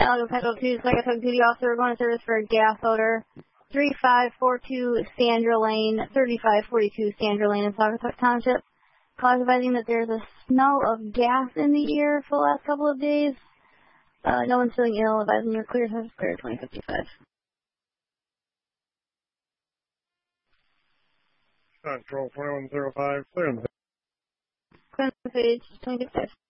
I'll go up to Second Duty Officer. We're going to service for a gas odor. 3542 Sandra Lane, 3542 Sandra Lane in Saugatuck Township. Call advising that there's a smell of gas in the air for the last couple of days. No one's feeling ill. Advising you're clear. Service clear 2055. Control 2105, clear on the Clear on the page 2055.